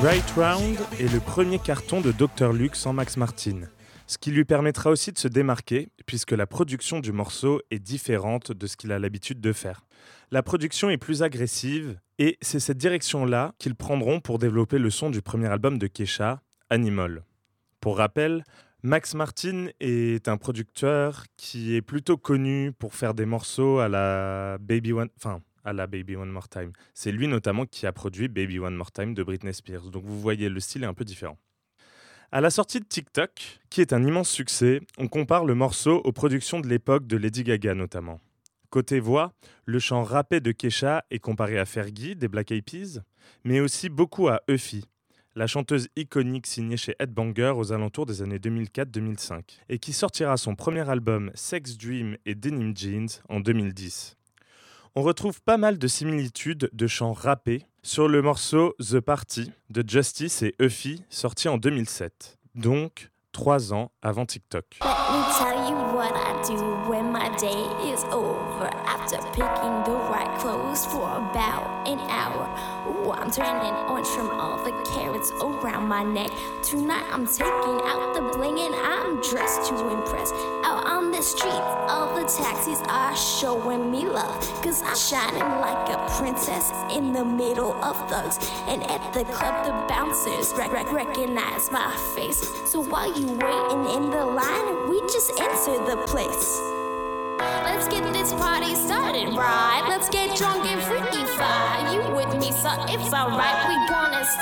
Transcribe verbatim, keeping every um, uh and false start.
Right Round est le premier carton de docteur Luke sans Max Martin, ce qui lui permettra aussi de se démarquer puisque la production du morceau est différente de ce qu'il a l'habitude de faire. La production est plus agressive et c'est cette direction-là qu'ils prendront pour développer le son du premier album de Kesha, Animal. Pour rappel, Max Martin est un producteur qui est plutôt connu pour faire des morceaux à la Baby One... Enfin, à la Baby One More Time. C'est lui notamment qui a produit Baby One More Time de Britney Spears. Donc vous voyez, le style est un peu différent. À la sortie de TikTok, qui est un immense succès, on compare le morceau aux productions de l'époque de Lady Gaga notamment. Côté voix, le chant rappé de Kesha est comparé à Fergie des Black Eyed Peas, mais aussi beaucoup à Euphie, la chanteuse iconique signée chez Headbangers aux alentours des années deux mille quatre deux mille cinq, et qui sortira son premier album Sex Dream et Denim Jeans en deux mille dix. On retrouve pas mal de similitudes de chants rappés sur le morceau The Party de Justice et Euphie, sorti en deux mille sept, donc trois ans avant TikTok. Let me tell you what I do when my day is over. After picking the right clothes for about an hour. Ooh, I'm turning orange from all the carrots around my neck. Tonight I'm taking out the bling and I'm dressed to impress. Out on the street, all the taxis are showing me love. Cause I'm shining like a princess in the middle of thugs. And at the club the bouncers rec- rec- recognize my face. So while you waiting in the line, we just enter the place. Let's get this party started, right? Let's get drunk and freaky fly. You with me, so it's alright. We gonna